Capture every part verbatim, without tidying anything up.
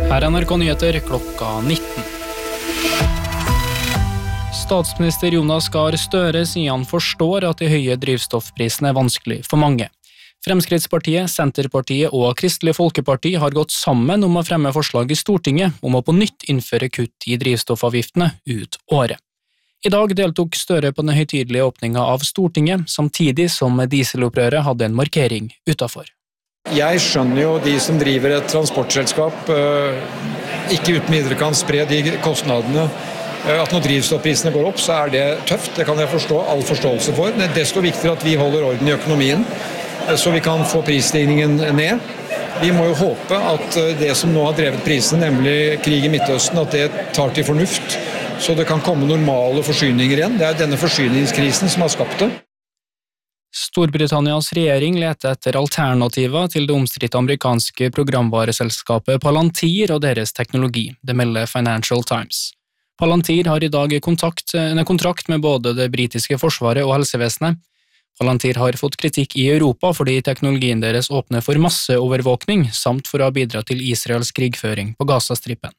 Her er N R K Nyheter klokka nitten. Statsminister Jonas Gahr Støre sier han forstår at de høye drivstoffprisene er vanskelig for mange. Fremskrittspartiet, Senterpartiet og Kristelig Folkeparti har gått sammen om å fremme forslag i Stortinget om å på nytt innføre kutt i drivstoffavgiftene ut året. I dag deltok Støre på den høytidelige åpningen av Stortinget, samtidig som dieselopprøret hadde en markering utenfor. Jeg skjønner jo de som driver et transportselskap ikke uten videre kan spre de kostnadene. At når drivstoffprisene går opp, så er det tøft. Det kan jeg forstå, all forståelse for. Det er desto viktigere at vi holder orden i økonomien, så vi kan få prisstigningen ned. Vi må jo håpe at det som nå har drevet prisene, nemlig krig i Midtøsten, at det tar til fornuft, så det kan komme normale forsyninger igjen. Det er denne forsyningskrisen som har skapt det. Storbritannias regjering leter etter alternativer til det omstridte amerikanske programvareselskapet Palantir og deres teknologi, det melder Financial Times. Palantir har i dag kontakt, en kontrakt med både det britiske forsvaret og helsevesenet. Palantir har fått kritikk i Europa fordi teknologien deres åpner for masseovervåkning, samt for å ha bidratt til Israels krigføring på Gazastripen.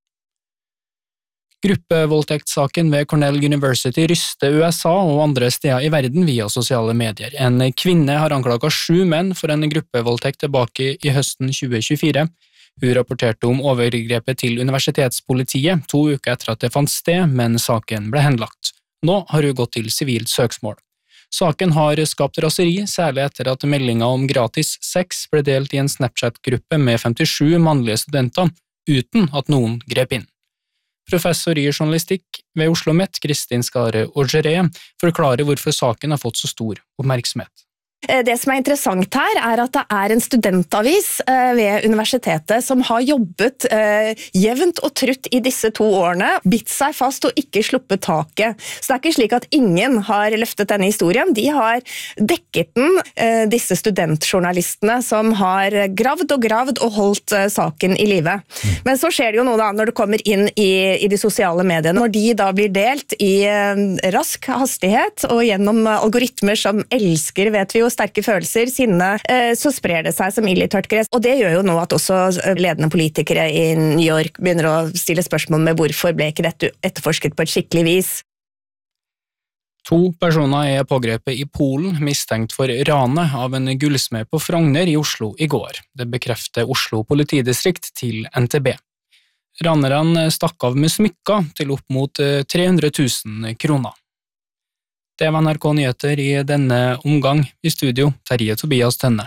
Gruppevoldtektssaken ved Cornell University ryster U S A og andre steder i verden via sosiale medier. En kvinne har anklaget sju menn for en gruppevoldtekt tilbake i høsten tjue tjuefire. Hun rapporterte om overgrepet til universitetspolitiet to uker etter at det fant sted, men saken ble henlagt. Nå har hun gått til sivilt søksmål. Saken har skapt raseri, særlig etter at meldingen om gratis sex ble delt i en Snapchat-gruppe med femtisju mannlige studenter, uten at noen grep inn. Professor i journalistikk ved Oslo Met, Kristin Skare Augeré, forklarer hvorfor saken har fått så stor oppmerksomhet. Det som er interessant her er at det er en studentavis ved universitetet som har jobbet jevnt og trutt i disse to årene, bitt seg fast og ikke sluppet taket. Så det er ikke slik at ingen har løftet denne historien. De har dekket den, disse studentjournalistene som har gravd og gravd og holdt saken i live. Men så skjer det jo noe da når det kommer inn i, i de sosiale mediene. Når de da blir delt i rask hastighet og gjennom algoritmer som elsker, vet vi jo, sterke følelser, sinne, så sprer det seg som ild i tørt gress. Og det gjør jo nå at også ledende politikere i New York begynner å stille spørsmål med hvorfor ble ikke dette etterforsket på et skikkelig vis. To personer er pågrepet i Polen, mistenkt for ranet av en gullsmed på Frogner i Oslo i går. Det bekrefter Oslo politidistrikt til N T B. Ranerne stakk av med smykker til opp mot tre hundre tusen kroner. Det var N R K Nyheter i denne omgang. I studio, Terje Tobias Tønne.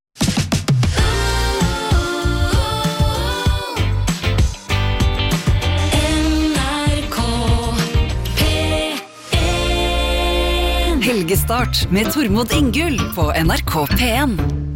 N R K P en Helgestart med Tormod Ingull på N R K P en.